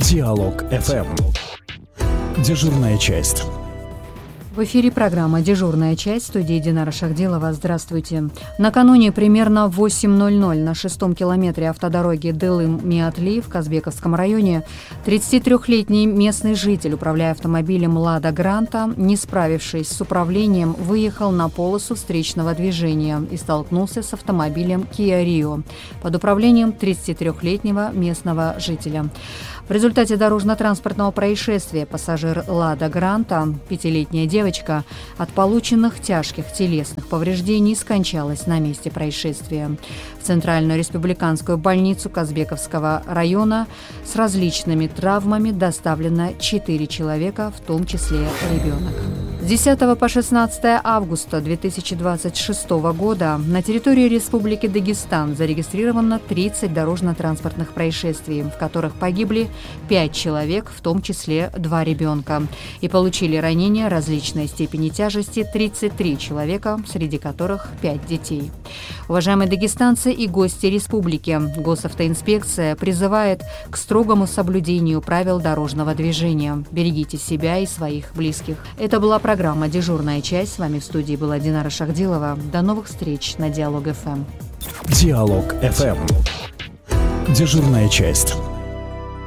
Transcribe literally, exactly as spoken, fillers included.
Диалог эф эм. Дежурная часть. В эфире программа «Дежурная часть», в студии Динара Шахделова. Здравствуйте. Накануне примерно в восемь ноль ноль на шестом километре автодороги Дылым-Миатли в Казбековском районе тридцатитрёхлетний местный житель, управляя автомобилем «Лада Гранта», не справившись с управлением, выехал на полосу встречного движения и столкнулся с автомобилем Kia Rio под управлением тридцатитрёхлетнего местного жителя. В результате дорожно-транспортного происшествия пассажир «Лада Гранта», пятилетняя девочка, от полученных тяжких телесных повреждений скончалась на месте происшествия. В Центральную республиканскую больницу Казбековского района с различными травмами доставлено четыре человека, в том числе ребенок. С десятого по шестнадцатое августа две тысячи двадцать шестого года на территории Республики Дагестан зарегистрировано тридцать дорожно-транспортных происшествий, в которых погибли пять человек, в том числе два ребенка, и получили ранения различной степени тяжести тридцать три человека, среди которых пять детей. Уважаемые дагестанцы и гости республики, госавтоинспекция призывает к строгому соблюдению правил дорожного движения. Берегите себя и своих близких. Это была программа «Дежурная часть». С вами в студии была Динара Шахделова. До новых встреч на Диалог эф эм. Диалог эф эм. Дежурная часть.